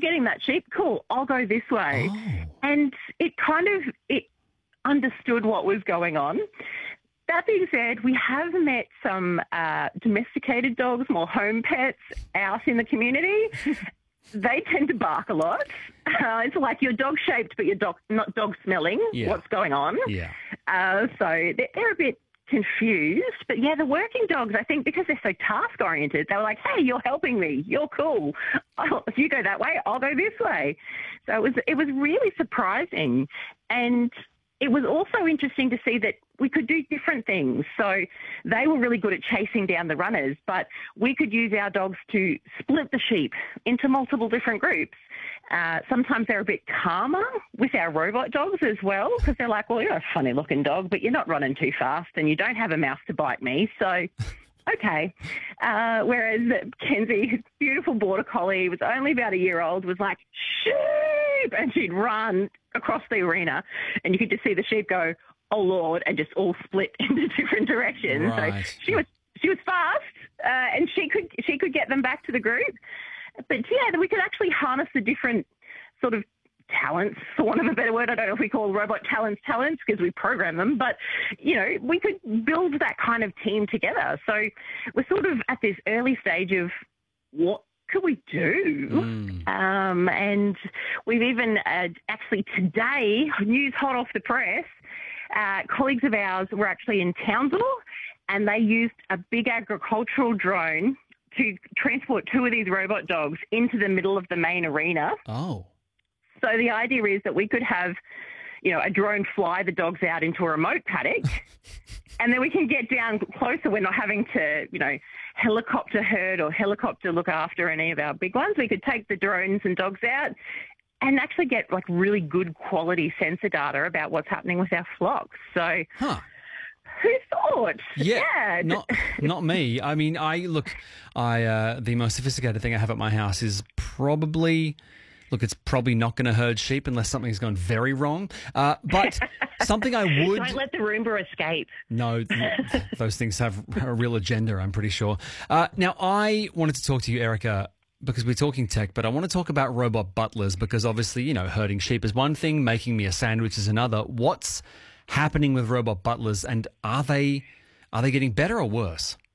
getting that sheep? Cool, I'll go this way. Oh. And it understood what was going on. That being said, we have met some domesticated dogs, more home pets out in the community. They tend to bark a lot. It's like you're dog-shaped, but you're not dog-smelling. Yeah. What's going on? Yeah. So they're a bit confused. But, yeah, the working dogs, I think because they're so task-oriented, they were like, hey, you're helping me. You're cool. If you go that way, I'll go this way. So it was really surprising. And it was also interesting to see that we could do different things. So they were really good at chasing down the runners, but we could use our dogs to split the sheep into multiple different groups. Sometimes they're a bit calmer with our robot dogs as well, because they're like, well, you're a funny-looking dog, but you're not running too fast and you don't have a mouth to bite me, so okay. Whereas Kenzie, beautiful border collie, was only about a year old, was like, sheep, and she'd run across the arena, and you could just see the sheep go, oh Lord, and just all split into different directions. Right. So she was fast, and she could get them back to the group. But yeah, we could actually harness the different sort of talents, for want of a better word. I don't know if we call robot talents because we program them, but, you know, we could build that kind of team together. So we're sort of at this early stage of what could we do? And we've even actually today, news hot off the press, colleagues of ours were actually in Townsville and they used a big agricultural drone to transport 2 of these robot dogs into the middle of the main arena. Oh. So the idea is that we could have, you know, a drone fly the dogs out into a remote paddock and then we can get down closer. We're not having to, you know, helicopter herd or helicopter look after any of our big ones. We could take the drones and dogs out and actually get like really good quality sensor data about what's happening with our flocks. So who thought? Yeah. Not me. I mean, the most sophisticated thing I have at my house is probably, it's probably not going to herd sheep unless something's gone very wrong. But something I would... Don't let the Roomba escape. No, those things have a real agenda, I'm pretty sure. Now, I wanted to talk to you, Erica, because we're talking tech, but I want to talk about robot butlers because obviously, you know, herding sheep is one thing, making me a sandwich is another. What's happening with robot butlers and are they getting better or worse?